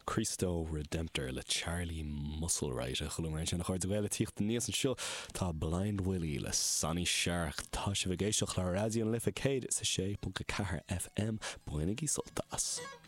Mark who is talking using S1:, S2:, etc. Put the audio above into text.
S1: Cristo Redemptor le Charlie Musselwright a chulumar sin chuir bhile tíocht níos an seo tá Blind Willie le Sonny Shark tá se bh géisioach le radio'n lifa céad sa 6.4 FM buinnig í soltas.